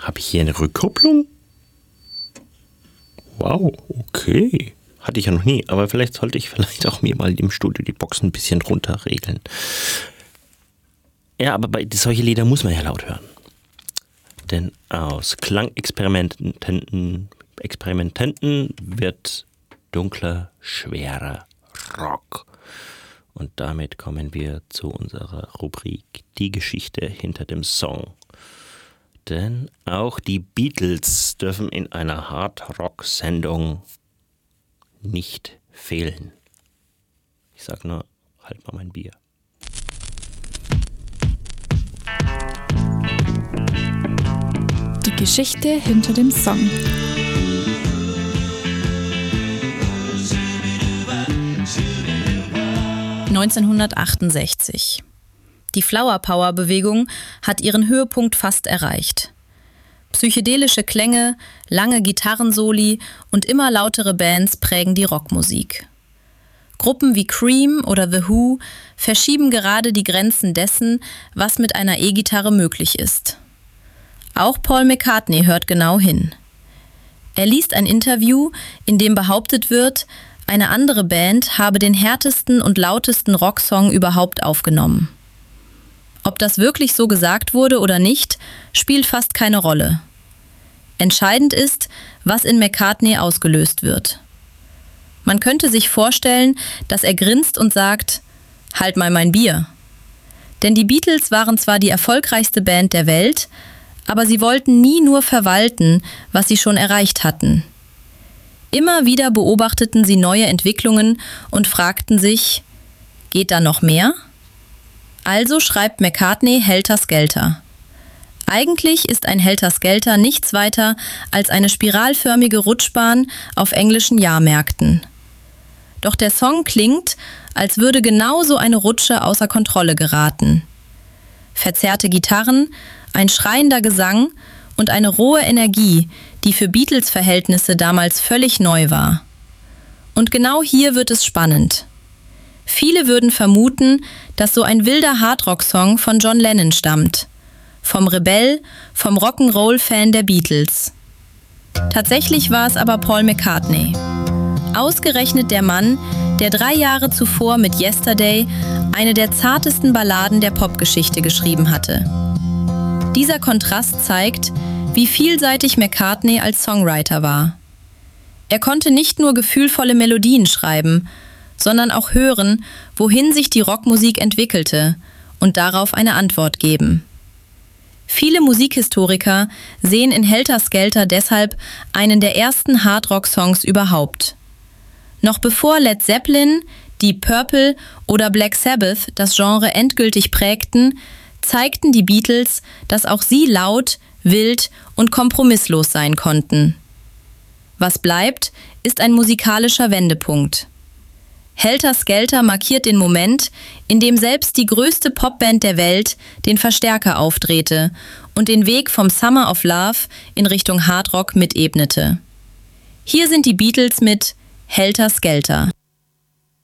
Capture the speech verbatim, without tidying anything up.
Habe ich hier eine Rückkopplung? Wow, okay. Hatte ich ja noch nie, aber vielleicht sollte ich vielleicht auch mir mal im Studio die Boxen ein bisschen runter regeln. Ja, aber bei solche Lieder muss man ja laut hören. Denn aus Klangexperimenten Experimenten wird dunkler, schwerer Rock. Und damit kommen wir zu unserer Rubrik Die Geschichte hinter dem Song. Denn auch die Beatles dürfen in einer Hard-Rock-Sendung nicht fehlen. Ich sag nur, halt mal mein Bier. Die Geschichte hinter dem Song. neunzehnhundertachtundsechzig. Die Flower-Power-Bewegung hat ihren Höhepunkt fast erreicht. Psychedelische Klänge, lange Gitarrensoli und immer lautere Bands prägen die Rockmusik. Gruppen wie Cream oder The Who verschieben gerade die Grenzen dessen, was mit einer E-Gitarre möglich ist. Auch Paul McCartney hört genau hin. Er liest ein Interview, in dem behauptet wird, eine andere Band habe den härtesten und lautesten Rocksong überhaupt aufgenommen. Ob das wirklich so gesagt wurde oder nicht, spielt fast keine Rolle. Entscheidend ist, was in McCartney ausgelöst wird. Man könnte sich vorstellen, dass er grinst und sagt, halt mal mein Bier. Denn die Beatles waren zwar die erfolgreichste Band der Welt, aber sie wollten nie nur verwalten, was sie schon erreicht hatten. Immer wieder beobachteten sie neue Entwicklungen und fragten sich, geht da noch mehr? Also schreibt McCartney Helter Skelter. Eigentlich ist ein Helter Skelter nichts weiter als eine spiralförmige Rutschbahn auf englischen Jahrmärkten. Doch der Song klingt, als würde genau so eine Rutsche außer Kontrolle geraten. Verzerrte Gitarren, ein schreiender Gesang und eine rohe Energie, die für Beatles-Verhältnisse damals völlig neu war. Und genau hier wird es spannend. Viele würden vermuten, dass so ein wilder Hardrock-Song von John Lennon stammt. Vom Rebell, vom Rock'n'Roll-Fan der Beatles. Tatsächlich war es aber Paul McCartney. Ausgerechnet der Mann, der drei Jahre zuvor mit Yesterday eine der zartesten Balladen der Popgeschichte geschrieben hatte. Dieser Kontrast zeigt, wie vielseitig McCartney als Songwriter war. Er konnte nicht nur gefühlvolle Melodien schreiben, sondern auch hören, wohin sich die Rockmusik entwickelte und darauf eine Antwort geben. Viele Musikhistoriker sehen in Helter Skelter deshalb einen der ersten Hardrock-Songs überhaupt. Noch bevor Led Zeppelin, Deep Purple oder Black Sabbath das Genre endgültig prägten, zeigten die Beatles, dass auch sie laut, wild und kompromisslos sein konnten. Was bleibt, ist ein musikalischer Wendepunkt. Helter Skelter markiert den Moment, in dem selbst die größte Popband der Welt den Verstärker aufdrehte und den Weg vom Summer of Love in Richtung Hardrock mitebnete. Hier sind die Beatles mit Helter Skelter.